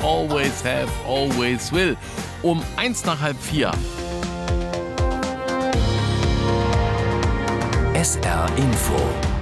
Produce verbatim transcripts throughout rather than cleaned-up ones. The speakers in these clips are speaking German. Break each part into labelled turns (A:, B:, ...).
A: always have, always will. Um eins nach halb vier.
B: S R Info.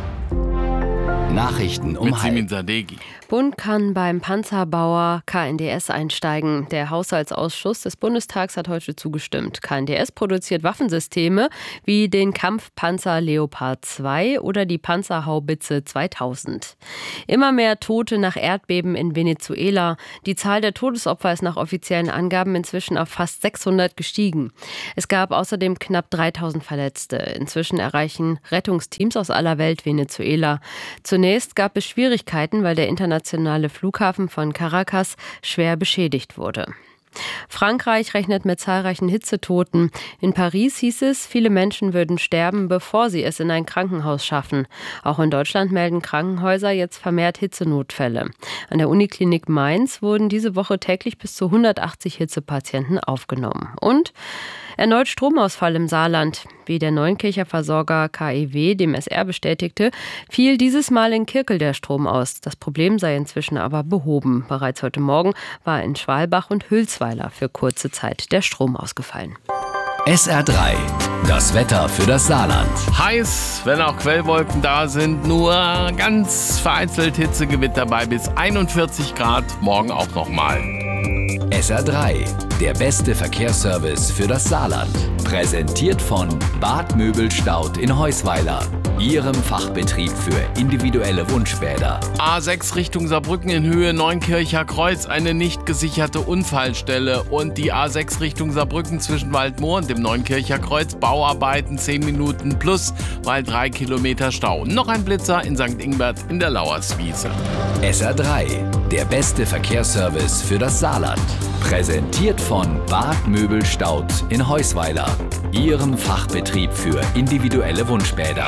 B: Nachrichten um
A: Mit
B: halb.
A: Simin Sadeghi.
C: Bund kann beim Panzerbauer K N D S einsteigen. Der Haushaltsausschuss des Bundestags hat heute zugestimmt. K N D S produziert Waffensysteme wie den Kampfpanzer Leopard zwei oder die Panzerhaubitze zweitausend. Immer mehr Tote nach Erdbeben in Venezuela. Die Zahl der Todesopfer ist nach offiziellen Angaben inzwischen auf fast sechshundert gestiegen. Es gab außerdem knapp dreitausend Verletzte. Inzwischen erreichen Rettungsteams aus aller Welt Venezuela. Zunächst gab es Schwierigkeiten, weil der internationale Flughafen von Caracas schwer beschädigt wurde. Frankreich rechnet mit zahlreichen Hitzetoten. In Paris hieß es, viele Menschen würden sterben, bevor sie es in ein Krankenhaus schaffen. Auch in Deutschland melden Krankenhäuser jetzt vermehrt Hitzenotfälle. An der Uniklinik Mainz wurden diese Woche täglich bis zu hundertachtzig Hitzepatienten aufgenommen. Und erneut Stromausfall im Saarland. Wie der Neunkircher Versorger K E W dem S R bestätigte, fiel dieses Mal in Kirkel der Strom aus. Das Problem sei inzwischen aber behoben. Bereits heute Morgen war in Schwalbach und Hülsweiler für kurze Zeit der Strom ausgefallen.
B: S R drei. Das Wetter für das Saarland.
A: Heiß, wenn auch Quellwolken da sind, nur ganz vereinzelt Hitzegewitter bei bis einundvierzig Grad. Morgen auch nochmal.
B: S R drei. Der beste Verkehrsservice für das Saarland. Präsentiert von Bad Möbelstaud in Heusweiler. Ihrem Fachbetrieb für individuelle Wunschbäder.
A: A sechs Richtung Saarbrücken in Höhe Neunkircher Kreuz, eine nicht gesicherte Unfallstelle. Und die A sechs Richtung Saarbrücken zwischen Waldmoor und dem Neunkircher Kreuz, Bauarbeiten zehn Minuten plus, weil drei Kilometer Stau. Noch ein Blitzer in Sankt Ingbert in der Lauerswiese.
B: S R drei. Der beste Verkehrsservice für das Saarland. Präsentiert von Bad Möbelstaud in Heusweiler. Ihrem Fachbetrieb für individuelle Wunschbäder.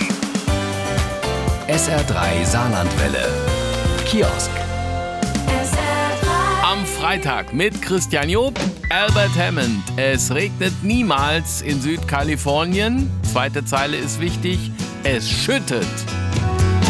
B: S R drei Saarlandwelle. Kiosk.
A: Am Freitag mit Christian Job, Albert Hammond. Es regnet niemals in Südkalifornien. Zweite Zeile ist wichtig. Es schüttet.